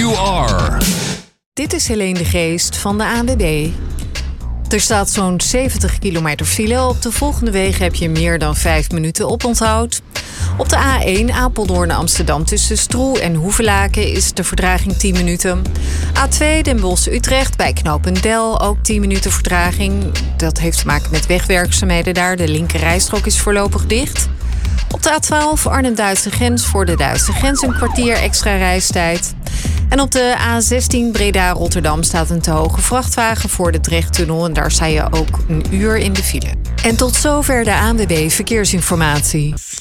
you are. Dit is Helene de Geest van de ANWB. Er staat zo'n 70 kilometer file. Op de volgende wegen heb je meer dan 5 minuten oponthoud. Op de A1 Apeldoorn-Amsterdam tussen Stroe en Hoevelaken is de vertraging 10 minuten. A2 Den Bosch-Utrecht bij knooppunt Del ook 10 minuten vertraging. Dat heeft te maken met wegwerkzaamheden daar. De linker rijstrook is voorlopig dicht. Op de A12 Arnhem-Duitse grens voor de Duitse grens een kwartier extra reistijd. En op de A16 Breda-Rotterdam staat een te hoge vrachtwagen voor de Drechttunnel. En daar sta je ook een uur in de file. En tot zover de ANWB Verkeersinformatie.